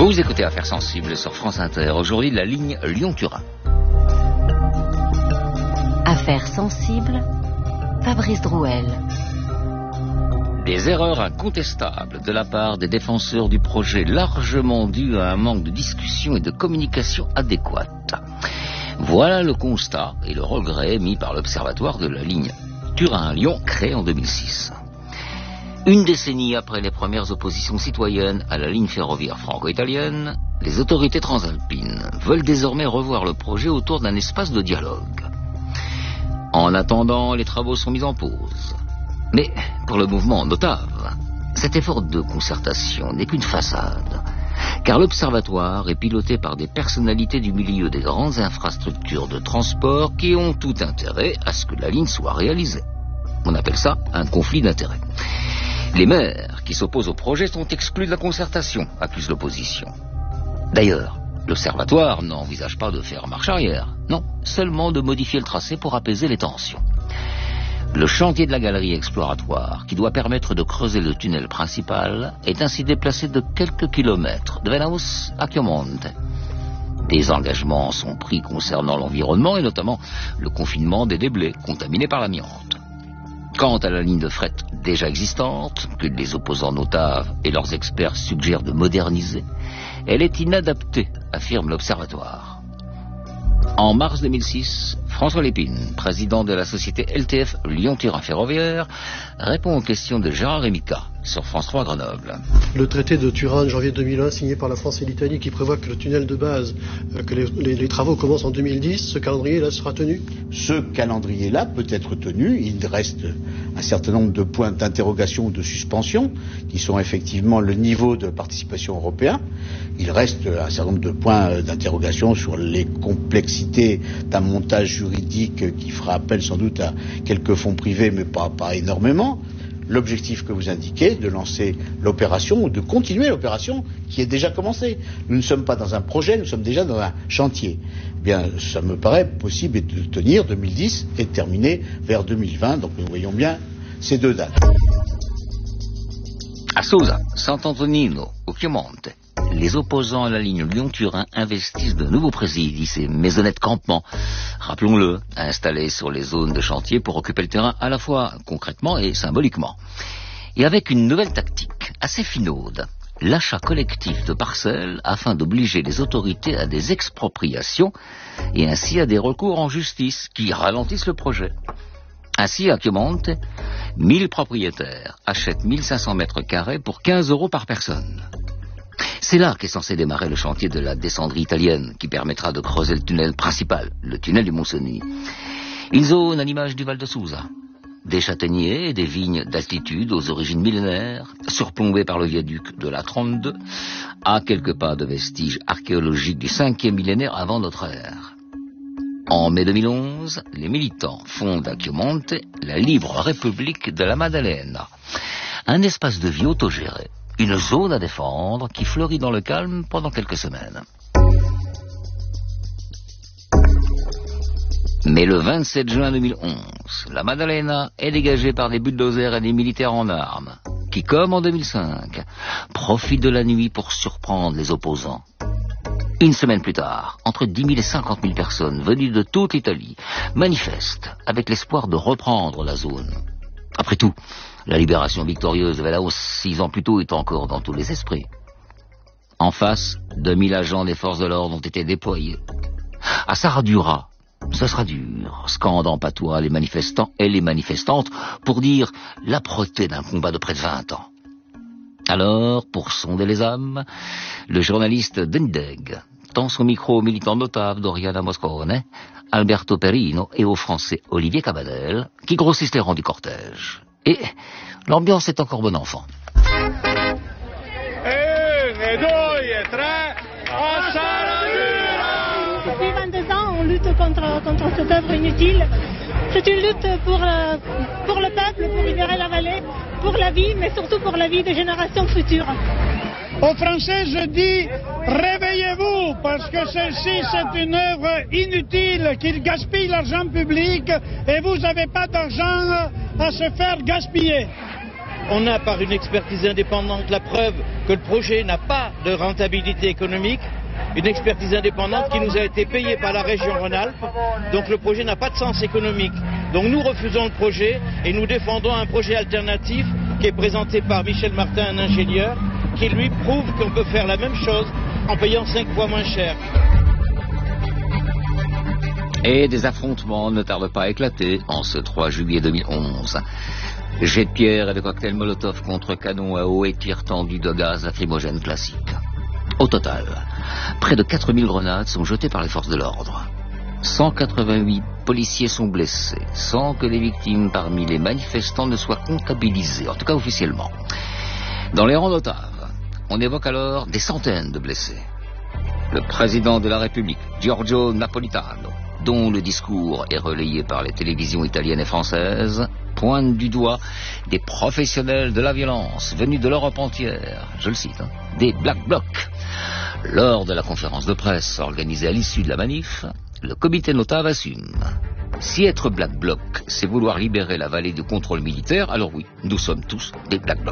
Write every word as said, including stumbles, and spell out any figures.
Vous écoutez Affaires sensibles sur France Inter. Aujourd'hui, la ligne Lyon-Turin. Affaires sensibles, Fabrice Drouel. Des erreurs incontestables de la part des défenseurs du projet, largement dues à un manque de discussion et de communication adéquate. Voilà le constat et le regret mis par l'Observatoire de la ligne Turin-Lyon, créé en deux mille six. Une décennie après les premières oppositions citoyennes à la ligne ferroviaire franco-italienne, les autorités transalpines veulent désormais revoir le projet autour d'un espace de dialogue. En attendant, les travaux sont mis en pause. Mais pour le mouvement Notave, cet effort de concertation n'est qu'une façade, car l'Observatoire est piloté par des personnalités du milieu des grandes infrastructures de transport qui ont tout intérêt à ce que la ligne soit réalisée. On appelle ça un conflit d'intérêts. Les maires qui s'opposent au projet sont exclus de la concertation, accuse l'opposition. D'ailleurs, l'Observatoire n'envisage pas de faire marche arrière, non, seulement de modifier le tracé pour apaiser les tensions. Le chantier de la galerie exploratoire, qui doit permettre de creuser le tunnel principal, est ainsi déplacé de quelques kilomètres, de Venaus à Chiomonte. Des engagements sont pris concernant l'environnement et notamment le confinement des déblais contaminés par l'amiante. Quant à la ligne de fret déjà existante, que les opposants Notave et leurs experts suggèrent de moderniser, elle est inadaptée, affirme l'Observatoire. En mars deux mille six, François Lépine, président de la société L T F Lyon-Turin Ferroviaire, répond aux questions de Gérard Rémica sur France trois Grenoble. Le traité de Turin de janvier deux mille un, signé par la France et l'Italie, qui prévoit que le tunnel de base, euh, que les, les, les travaux commencent en deux mille dix, ce calendrier-là sera tenu ? Ce calendrier-là peut être tenu. Il reste un certain nombre de points d'interrogation ou de suspension, qui sont effectivement le niveau de participation européen. Il reste un certain nombre de points d'interrogation sur les complexités d'un montage juridique qui fera appel sans doute à quelques fonds privés, mais pas, pas énormément. L'objectif que vous indiquez, de lancer l'opération ou de continuer l'opération qui est déjà commencée. Nous ne sommes pas dans un projet, nous sommes déjà dans un chantier. Eh bien, ça me paraît possible de tenir deux mille dix et de terminer vers deux mille vingt. Donc nous voyons bien ces deux dates. À Sousa, Sant'Antonino, au Piemonte, les opposants à la ligne Lyon-Turin investissent de nouveaux présidis, ces maisonnettes campements, rappelons-le, installées sur les zones de chantier pour occuper le terrain à la fois concrètement et symboliquement. Et avec une nouvelle tactique assez finaude, l'achat collectif de parcelles afin d'obliger les autorités à des expropriations et ainsi à des recours en justice qui ralentissent le projet. Ainsi, à Chiomonte, mille propriétaires achètent mille cinq cents mètres carrés pour quinze euros par personne. C'est là qu'est censé démarrer le chantier de la descendrie italienne qui permettra de creuser le tunnel principal, le tunnel du Monsoni. Une zone à l'image du Val de Sousa. Des châtaigniers et des vignes d'altitude aux origines millénaires, surplombées par le viaduc de la trente-deux, à quelques pas de vestiges archéologiques du cinquième millénaire avant notre ère. En mai deux mille onze, les militants fondent à Chiomonte la Libre République de la Maddalena, un espace de vie autogéré, une zone à défendre qui fleurit dans le calme pendant quelques semaines. Mais le vingt-sept juin deux mille onze, la Maddalena est dégagée par des bulldozers et des militaires en armes, qui, comme en deux mille cinq, profitent de la nuit pour surprendre les opposants. Une semaine plus tard, entre dix mille et cinquante mille personnes venues de toute l'Italie manifestent avec l'espoir de reprendre la zone. Après tout, la libération victorieuse de Venaus, six ans plus tôt, est encore dans tous les esprits. En face, deux mille agents des forces de l'ordre ont été déployés. À Saradura, ce sera dur, scandent en patois les manifestants et les manifestantes pour dire l'âpreté d'un combat de près de vingt ans. Alors, pour sonder les âmes, le journaliste Dendeg tend son micro au militant notable d'Oriana Moscone, Alberto Perino et au français Olivier Cabanel, qui grossissent les rangs du cortège. Et l'ambiance est encore bon enfant. Depuis vingt-deux ans, on lutte contre, contre cette œuvre inutile. C'est une lutte pour, euh, pour le peuple, pour libérer la vallée, pour la vie, mais surtout pour la vie des générations futures. Aux Français, je dis, réveillez-vous, parce que celle-ci, c'est une œuvre inutile, qui gaspille l'argent public, et vous n'avez pas d'argent à se faire gaspiller. On a par une expertise indépendante la preuve que le projet n'a pas de rentabilité économique. Une expertise indépendante qui nous a été payée par la région Rhône-Alpes. Donc le projet n'a pas de sens économique. Donc nous refusons le projet et nous défendons un projet alternatif qui est présenté par Michel Martin, un ingénieur, qui lui prouve qu'on peut faire la même chose en payant cinq fois moins cher. Et des affrontements ne tardent pas à éclater en ce trois juillet deux mille onze. Jets de pierre et de cocktails Molotov contre canons à eau et tirs tendus de gaz lacrymogène classique. Au total, près de quatre mille grenades sont jetées par les forces de l'ordre. cent quatre-vingt-huit policiers sont blessés, sans que les victimes parmi les manifestants ne soient comptabilisées, en tout cas officiellement. Dans les rangs d'Ottave, on évoque alors des centaines de blessés. Le président de la République, Giorgio Napolitano, dont le discours est relayé par les télévisions italiennes et françaises, pointe du doigt des professionnels de la violence venus de l'Europe entière, je le cite, hein, des Black Blocs. Lors de la conférence de presse organisée à l'issue de la manif, le comité d'Ottave assume. Si être Black Bloc, c'est vouloir libérer la vallée du contrôle militaire, alors oui, nous sommes tous des Black Blocs.